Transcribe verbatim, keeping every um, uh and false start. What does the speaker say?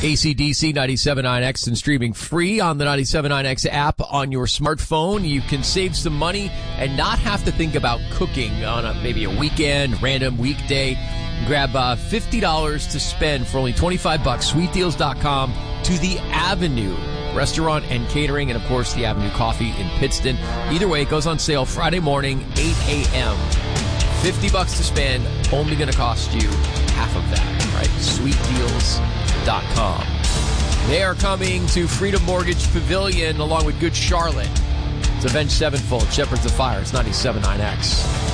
A C D C ninety-seven point nine X and streaming free on the ninety-seven point nine X app on your smartphone. You can save some money and not have to think about cooking on a, maybe a weekend, random weekday. Grab uh, fifty dollars to spend for only twenty-five bucks. sweet deals dot com to the Avenue Restaurant and Catering, and of course the Avenue Coffee in Pittston. Either way, it goes on sale Friday morning, eight a.m. fifty bucks to spend, only going to cost you half of that, right? sweet deals dot com. They are coming to Freedom Mortgage Pavilion along with Good Charlotte. It's Avenged Sevenfold, Shepherds of Fire. It's ninety-seven point nine X.